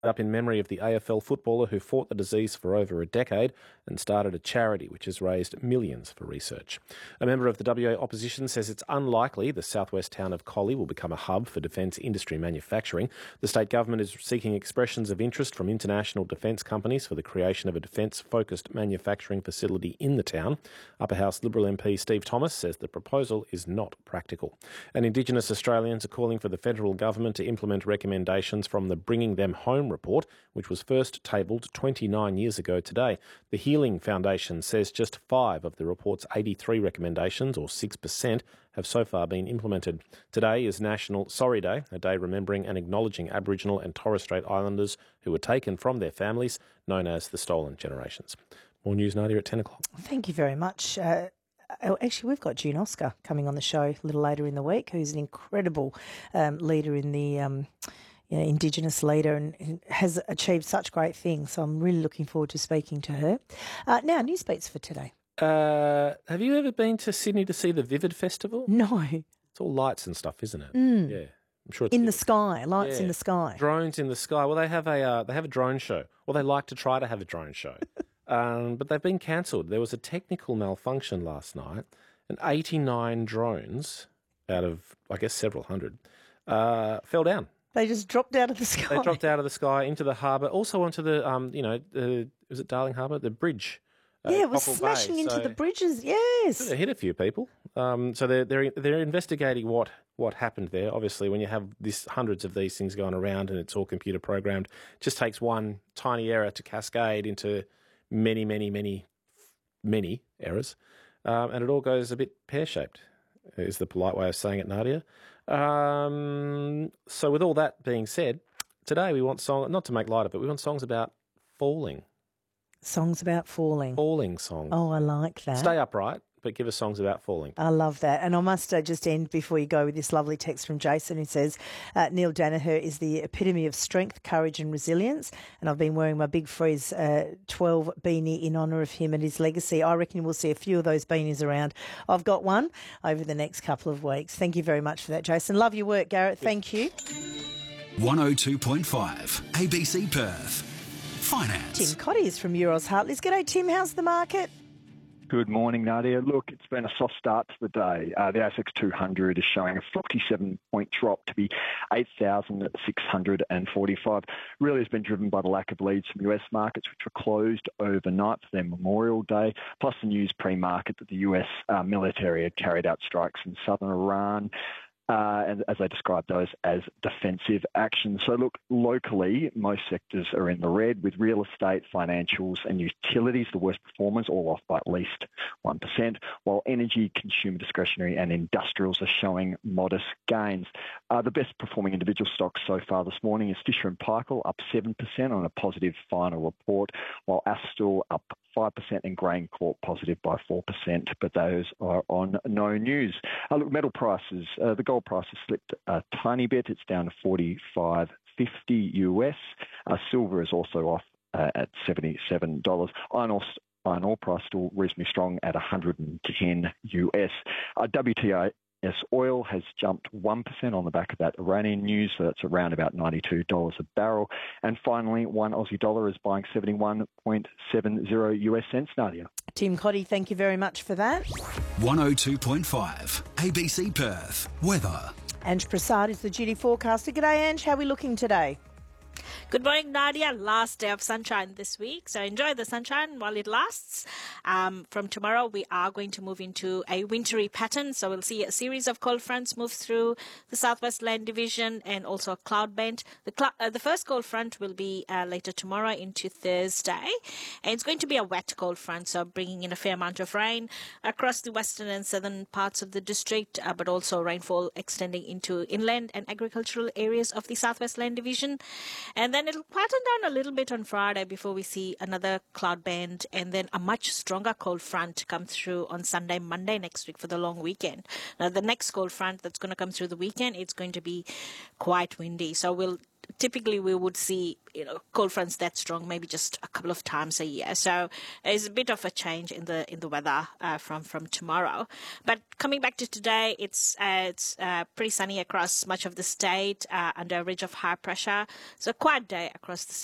up in memory of the AFL footballer who fought the disease for over a decade and started a charity which has raised millions for research. A member of the WA opposition says it's unlikely the southwest town of Collie will become a hub for defence industry manufacturing. The state government is seeking expressions of interest from international defence companies for the creation of a defence-focused manufacturing facility in the town. Upper House Liberal MP Steve Thomas says the proposal is not practical. And Indigenous Australians are calling for the federal government to implement recommendations from the Bringing Them Home report, which was first tabled 29 years ago today. The Healing Foundation says just 5 of the report's 83 recommendations, or 6%, have so far been implemented. Today is National Sorry Day, a day remembering and acknowledging Aboriginal and Torres Strait Islanders who were taken from their families, known as the Stolen Generations. More news, Nadia, at 10 o'clock. Thank you very much. Actually, we've got June Oscar coming on the show a little later in the week, who's an incredible leader in the Indigenous leader and has achieved such great things. So I'm really looking forward to speaking to her. Now, news beats for today. Have you ever been to Sydney to see the Vivid Festival? No. It's all lights and stuff, isn't it? Yeah, I'm sure it's in the sky, lights in the sky, drones in the sky. Well, they have a drone show. Well, they like to try to have a drone show, but they've been cancelled. There was a technical malfunction last night, and 89 drones out of, I guess, several hundred fell down. They just dropped out of the sky. They dropped out of the sky into the harbour, also onto the, was it Darling Harbour? The bridge. Yeah, it was smashing into the bridges, yes. They hit a few people. So they're investigating what happened there. Obviously, when you have hundreds of these things going around and it's all computer programmed, it just takes one tiny error to cascade into many, many, many, many errors. And it all goes a bit pear-shaped, is the polite way of saying it, Nadia. So with all that being said, today we want not to make light of it, we want songs about falling. Songs about falling. Falling songs. Oh, I like that. Stay upright, but give us songs about falling. I love that. And I must just end before you go with this lovely text from Jason who says, Neil Danaher is the epitome of strength, courage and resilience. And I've been wearing my Big Freeze 12 beanie in honour of him and his legacy. I reckon we'll see a few of those beanies around. I've got one over the next couple of weeks. Thank you very much for that, Jason. Love your work, Garrett. Thank you. 102.5 ABC Perth. Finance. Tim Cotty is from Euros Hartleys. G'day, Tim. How's the market? Good morning, Nadia. Look, it's been a soft start to the day. The ASX 200 is showing a 47-point drop to be 8,645. Really has been driven by the lack of leads from US markets, which were closed overnight for their Memorial Day, plus the news pre-market that the US military had carried out strikes in southern Iran. And as they described those as defensive actions. So look, locally, most sectors are in the red, with real estate, financials and utilities the worst performers, all off by at least 1%, while energy, consumer discretionary and industrials are showing modest gains. The best performing individual stocks so far this morning is Fisher & Paykel, up 7% on a positive final report, while Astor up 5% and GrainCorp positive by 4%, but those are on no news. Look, metal prices, the gold price has slipped a tiny bit. It's down to $45.50 US. Silver is also off at $77. Iron ore price still reasonably strong at $110 US. WTI oil has jumped 1% on the back of that Iranian news, so that's around about $92 a barrel. And finally, one Aussie dollar is buying 71.70 US cents. Nadia. Tim Cotty, thank you very much for that. 102.5 ABC Perth. Weather. Ange Prasad is the duty forecaster. G'day, Ange. How are we looking today? Good morning, Nadia. Last day of sunshine this week, so enjoy the sunshine while it lasts. From tomorrow, we are going to move into a wintry pattern, so we'll see a series of cold fronts move through the Southwest Land Division and also a cloud band. The first cold front will be later tomorrow into Thursday, and it's going to be a wet cold front, so bringing in a fair amount of rain across the western and southern parts of the district, but also rainfall extending into inland and agricultural areas of the Southwest Land Division. And then it'll quieten down a little bit on Friday before we see another cloud band and then a much stronger cold front come through on Sunday, Monday next week for the long weekend. Now, the next cold front that's going to come through the weekend, it's going to be quite windy. So we'll typically we would see cold fronts that strong maybe just a couple of times a year. So it's a bit of a change in the weather from tomorrow. But coming back to today, it's pretty sunny across much of the state under a ridge of high pressure. So a quiet day across the